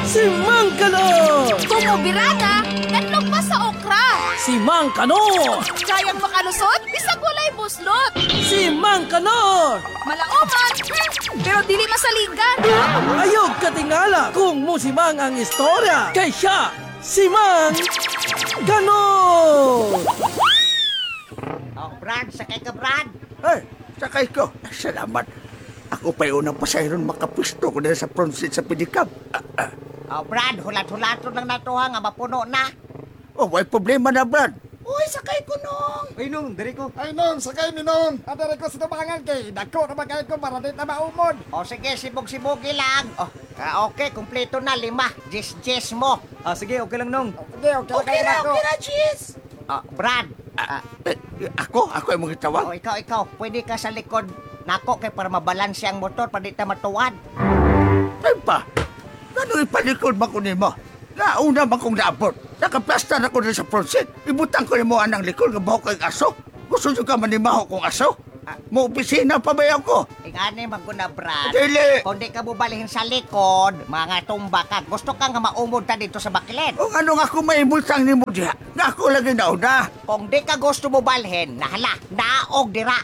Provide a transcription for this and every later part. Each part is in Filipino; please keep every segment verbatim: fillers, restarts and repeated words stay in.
Si Mang Kanor! Bumubirada, natlog pa sa okra. Si Mang Kanor! Kayang makalusot, bisag walay buslot. Si Mang Kanor! Malauman, hmm, pero dili masaligan. Ayog katingala kung musimang ang istorya. Kay siya, si Mang Kanor! Oh, Brad, sakay ka, Brad. Ay, sakay ko. Salamat. Ako pa yung unang pasayron makapusto ko dahil sa front seat sa pedicab. Ah, ah. Oh, Brad, hulat-hulaton lang natuha nga mapuno na. Oh, may problema na, Brad. Uy, sakay ko nung. Ay, Nong, dari ko. Ay, Nong, sakay ni Nong. Ang dari ko sa tubangan kay dako na magkait ko para di na maumod. Oh, sige, sibog-sibogi lang. Oh, ah, okay, kumpleto na, lima. Jis-jis mo. Ah, sige, okay lang, Nong. Okay, okay, okay na, okay na, Jis. Oh, Brad. Ah, Ah, eh, ako? Ako yung mga tawag? oh, ikaw, ikaw. Pwede ka sa likod nako kay para mabalanse ang motor pa di ta matuwad. Ay pa, gano'y ipalikod man ko nimo? Nauna man kong naabot. Nakaplastar ako rin sa front seat. Ibutang ko nimo anang likod nga bahok kang aso. Gusto nyo ka manimaho kong aso? Mo opisina pa ba ko? Ingani maguna, Brad. Dili! Kung di ka bubalihin sa likod, mga tumba ka, gusto kang nga maumod ta dito sa bakilid. O ano nga kung may multang ni mo diha? Nga ako lagi nauna. Kung di ka gusto mo balhin, nahala, naog dira.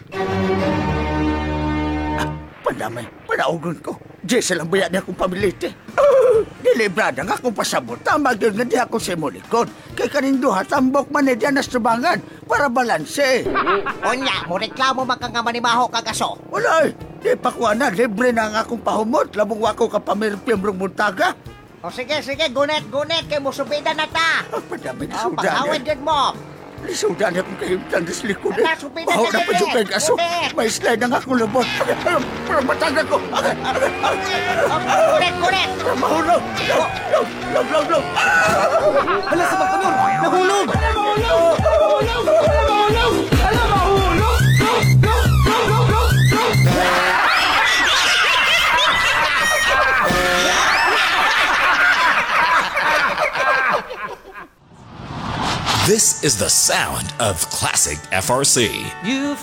Pandamay, panaugon ko. Jessel ang bayan niya akong pamiliti. Uh, Dilibrada nga akong pasabot. Tama yun nga di ako sa imo likod. Kay kaning duha, tambok man na dyan na subangan para balanse. Unya, mo reklamo man ka nga manimaho kag aso. Wala eh. Di pa kuha na. Libre na nga akong pahumot. Labong wako ka pamirpiyamrong muntaga. O sige, sige, gunet-gunet, kay mo subida na ta. Ah, padamay na O, sudan paghawid eh. yun mo. Lisudan na akong kahimtang sa likod eh. Ala, supida Bahaw ka na na pa eh. yung kay aso. Supid. May slide na nga akong labot. Para mataga ko. O, gunet-gunet. Para mahulog. Log, log, log, log, log. Hala, sa Bangkanor! Nahulog! This is the sound of classic F R C. You